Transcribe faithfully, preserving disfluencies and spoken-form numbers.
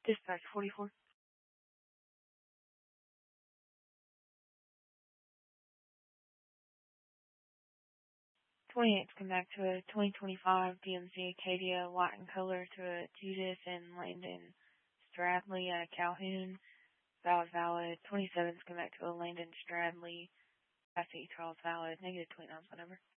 Dispatch forty-four. twenty-eight, come back to a twenty twenty-five D M C Acadia, white in color, to a Judith and Landon Stradley at Calhoun. Valid, valid. twenty-seven, come back to a Landon Stradley. Class E trials valid. Negative twenty-nine, whatever.